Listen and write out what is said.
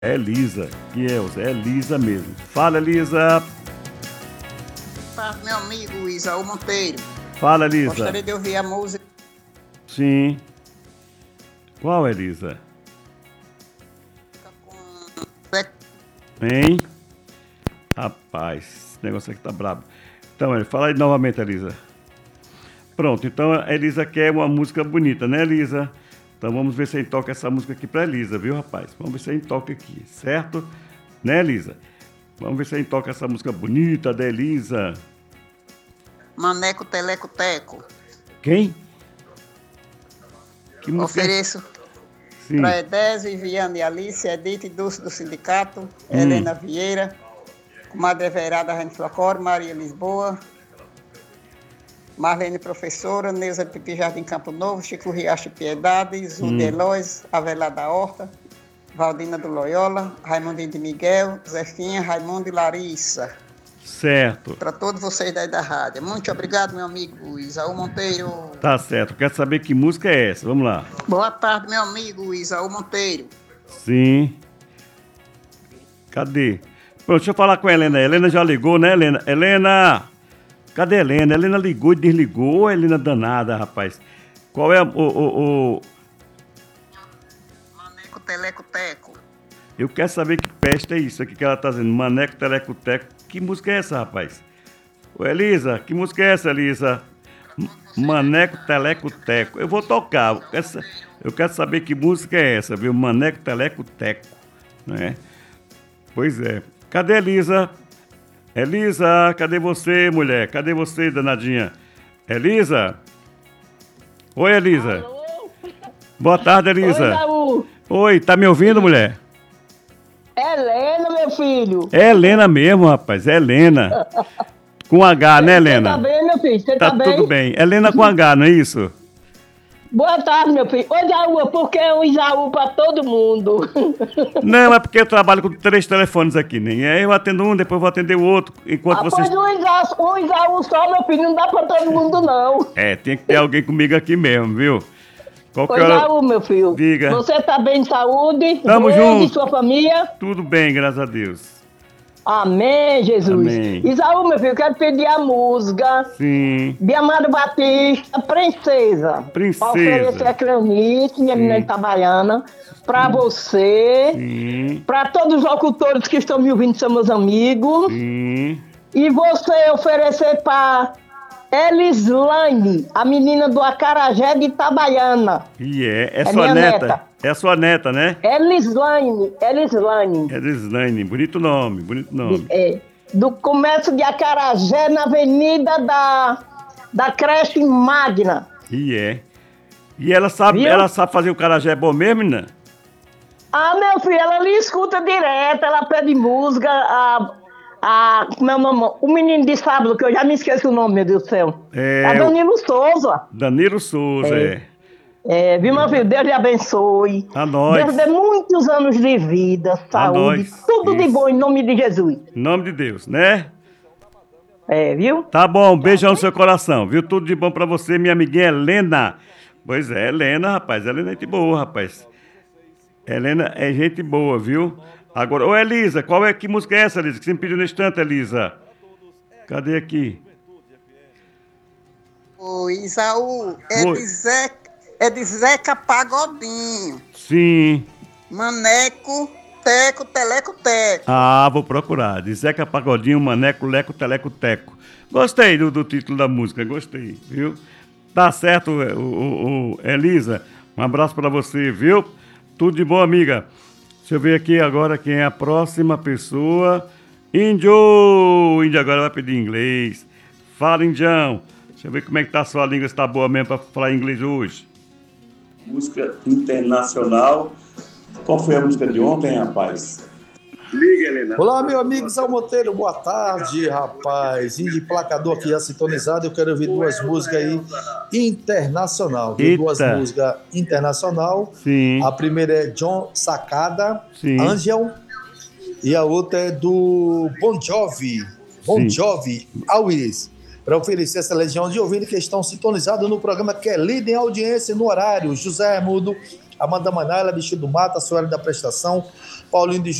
É Elisa, que é Elisa mesmo. Fala, Elisa. Meu amigo Isaú Monteiro. Fala, Elisa. Gostaria de ouvir a música Sim. Qual, Elisa? com Hein? Rapaz, esse negócio aqui tá brabo. Então, fala aí novamente, Elisa. Pronto, então a Elisa quer uma música bonita, né, Elisa? Então vamos ver se a gente toca essa música aqui pra Elisa, viu, rapaz? Vamos ver se a gente toca aqui, certo? Né, Elisa? Vamos ver se a gente toca essa música bonita da Elisa. Maneco Teleco Teco. Quem? Que música é? Ofereço Sim. para Edésio, Viviane e Alice, Edith e Dulce do Sindicato, Helena Vieira, Comadre Everada Renflacor, Maria Lisboa, Marlene Professora, Neuza de Pipi Jardim Campo Novo, Chico Riacho Piedade, Zúdia Elois, Avelar da Horta, Valdina do Loyola, Raimundinho de Miguel, Zefinha, Raimundo e Larissa. Certo. Para todos vocês daí da rádio. Muito obrigado, meu amigo Isaú Monteiro. Tá certo. Quero saber que música é essa. Vamos lá. Boa tarde, meu amigo Isaú Monteiro. Sim. Cadê? Pronto, deixa eu falar com a Helena. A Helena já ligou, né, Helena? Helena! Cadê a Helena? A Helena ligou e desligou. A Helena danada, rapaz. Qual é Maneco Teleco Teco. Eu quero saber que peste é isso aqui que ela tá dizendo. Maneco, teleco, teco. Que música é essa, rapaz? Ô, Elisa, que música é essa, Elisa? Maneco, teleco, teco. Eu vou tocar. Eu quero saber que música é essa, viu? Maneco, teleco, teco. Né? Pois é. Cadê a Elisa? Elisa, cadê você, mulher? Cadê você, danadinha? Elisa? Oi, Elisa. Alô? Boa tarde, Elisa. Oi, Isaú. Oi, tá me ouvindo, mulher? Helena, meu filho. É Helena mesmo, rapaz. É Helena. Com H, né, Helena? Você tá bem, meu filho? Você Tá tá bem? tudo bem. Helena com H, não é isso? Boa tarde, meu filho. Ô, Isaú, porque é um Isaú pra todo mundo. Não, é porque eu trabalho com 3 telefones aqui, né? E aí eu atendo um, depois vou atender o outro, enquanto vocês... Pois um Isaú só, meu filho, não dá pra todo mundo, não. É, tem que ter alguém comigo aqui mesmo, viu? Ô, Qualquer hora... Isaú, meu filho. Diga. Você tá bem de saúde? Tamo Você junto. e sua família? Tudo bem, graças a Deus. Amém, Jesus. Amém. Isaú, meu filho, eu quero pedir a música Sim. de Amado Batista, Princesa. Princesa. Pra oferecer a Cleonice, minha menina Itabaiana, pra você, Sim. pra todos os locutores que estão me ouvindo, são meus amigos, Sim. e você oferecer pra Elislaine, a menina do Acarajé de Itabaiana. E é É sua minha neta. neta. É a sua neta, né? Elislaine. É Deslaine. Bonito nome. Do comércio de Acarajé, na avenida da creche Magna. E ela sabe, Viu? ela sabe fazer o carajé bom mesmo, menina? Ah, meu filho, ela lhe escuta direto, ela pede música, como é o nome? O menino de sábado, que eu já me esqueci o nome, meu Deus do céu. É Danilo Souza. Danilo Souza, Viu, meu filho? Deus lhe abençoe. A nós. Deus dê muitos anos de vida, saúde, nós. tudo de Isso. bom em nome de Jesus. Em nome de Deus, né? Viu? Tá bom, beijão no seu coração, viu? Tudo de bom pra você, minha amiguinha Helena. Pois é, Helena, rapaz. Helena é gente boa, rapaz. Helena é gente boa, viu? Agora, ô Elisa, que música é essa, Elisa? Que você me pediu no instante, Elisa? Cadê aqui? Ô, Isaú, Oi. é de Zeca Pagodinho. Sim. Maneco, teco, teleco, teco. Ah, vou procurar. De Zeca Pagodinho, Maneco, Leco, Teleco, Teco. Gostei do título da música, gostei, viu? Tá certo, Elisa. Um abraço pra você, viu? Tudo de bom, amiga. Deixa eu ver aqui agora quem é a próxima pessoa. Índio! Índio agora vai pedir inglês. Fala, Indião. Deixa eu ver como é que tá a sua língua, se tá boa mesmo pra falar inglês hoje. Música internacional. Qual foi a música de ontem, rapaz? Liga, Helena. Olá, meu amigo Isaú Monteiro, boa tarde, rapaz. Índio Placador aqui já sintonizado, eu quero ouvir 2 músicas aí internacional. Duas músicas internacional. Sim. A primeira é John Sacada, Sim. Angel, e a outra é do Bon Jovi, Always, para oferecer essa legião de ouvintes que estão sintonizados no programa que é líder em audiência no horário. José Mudo, Amanda Manaila, Bicho do Mato, a Soalho da Prestação, Paulinho de